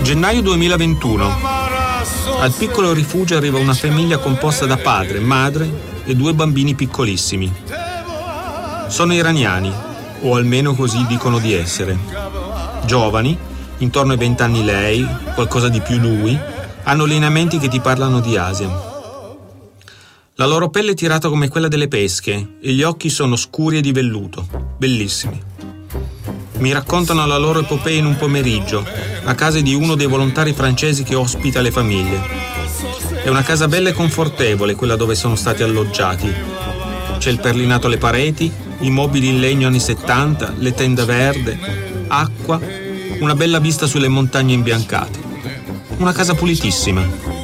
Gennaio 2021. Al piccolo rifugio arriva una famiglia composta da padre, madre e 2 bambini piccolissimi. Sono iraniani, o almeno così dicono di essere. Giovani, intorno ai 20 anni lei, qualcosa di più lui, hanno lineamenti che ti parlano di Asia. La loro pelle è tirata come quella delle pesche e gli occhi sono scuri e di velluto, bellissimi. Mi raccontano la loro epopea in un pomeriggio, a casa di uno dei volontari francesi che ospita le famiglie. È una casa bella e confortevole quella dove sono stati alloggiati. C'è il perlinato alle pareti, i mobili in legno anni 70, le tende verde, acqua, una bella vista sulle montagne imbiancate. Una casa pulitissima.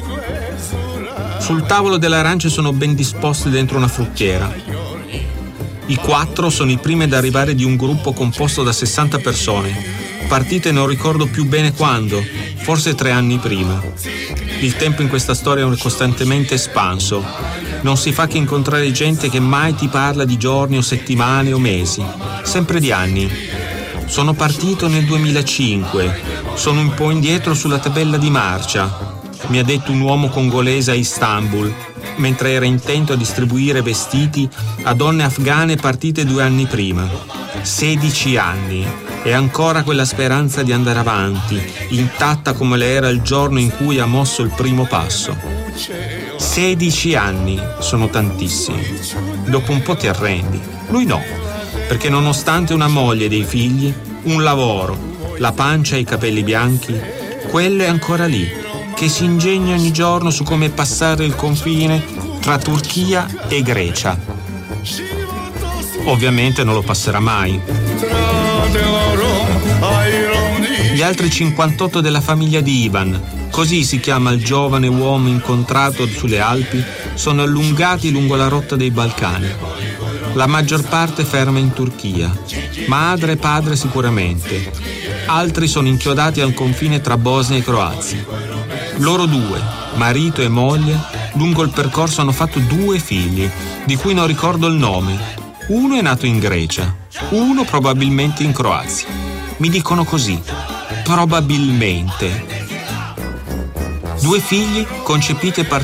Sul tavolo delle arance sono ben disposte dentro una fruttiera. I 4 sono i primi ad arrivare di un gruppo composto da 60 persone, partite non ricordo più bene quando, forse 3 anni prima. Il tempo in questa storia è costantemente espanso. Non si fa che incontrare gente che mai ti parla di giorni o settimane o mesi, sempre di anni. Sono partito nel 2005, sono un po' indietro sulla tabella di marcia, mi ha detto un uomo congolese a Istanbul, mentre era intento a distribuire vestiti a donne afghane partite 2 anni prima. 16 anni e ancora quella speranza di andare avanti, intatta come le era il giorno in cui ha mosso il primo passo. 16 anni sono tantissimi. Dopo un po' ti arrendi. Lui no, perché nonostante una moglie e dei figli, un lavoro, la pancia e i capelli bianchi, quello è ancora lì, che si ingegna ogni giorno su come passare il confine tra Turchia e Grecia. Ovviamente non lo passerà mai. Gli altri 58 della famiglia di Ivan, così si chiama il giovane uomo incontrato sulle Alpi, sono allungati lungo la rotta dei Balcani. La maggior parte ferma in Turchia, madre e padre sicuramente. Altri sono inchiodati al confine tra Bosnia e Croazia. Loro 2, marito e moglie, lungo il percorso hanno fatto 2 figli, di cui non ricordo il nome. Uno è nato in Grecia, uno probabilmente in Croazia. Mi dicono così, probabilmente. 2 figli concepiti e